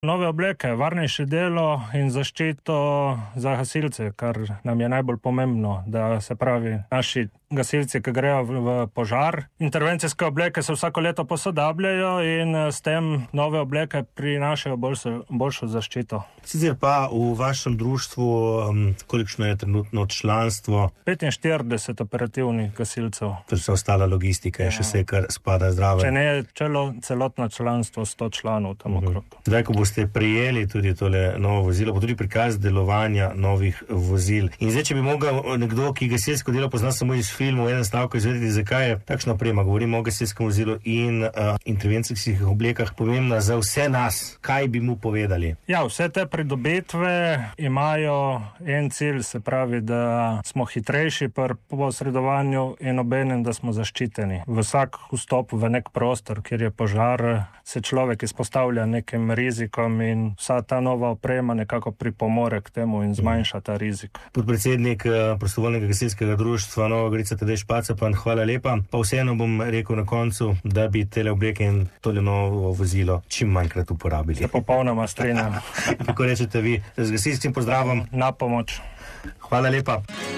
Nove obleke, varnejše delo in zaščito za gasilce, kar nam je najbolj pomembno, da se pravi naši gasilci, ki grejo v požar. Intervencijske obleke se vsako leto posodabljajo in s tem nove obleke prinašajo boljšo zaščito. Sicer pa v vašem društvu, kolikšno je trenutno članstvo? 45 operativnih gasilcev. To je ostala logistika, je še vse, kar spada zdravo. Če ne je celotno članstvo 100 članov tam okrog. Zdaj, ko boste prijeli tudi tole novo vozilo, bo tudi prikaz delovanja novih vozil. In zdaj, če bi mogel nekdo, ki gasilsko delo pozna samo iz filmov, eden stavek izvedeti, zakaj je takšna oprema, govorimo o gasilskem vozilu in intervencijskih oblekah, pomembna za vse nas, kaj bi mu povedali? Ja, vse te pridobitve imajo en cilj, se pravi, da smo hitrejši pri posredovanju in obenem, da smo zaščiteni. Vsak vstop v nek prostor, kjer je požar, se človek izpostavlja nekim rizikom in vsa ta nova oprema nekako pripomore k temu in zmanjša ta rizik. Podpredsednik prostovoljnega gasilskega društva Nova Gorica Tadej Špacepan, hvala lepa. Pa vseeno bom rekel na koncu, da bi tele obleke in tole novo vozilo čim manjkrat uporabili. Se popolnoma strinjam. Kako rečete vi, z gasilskim pozdravom? Na pomoč. Hvala lepa.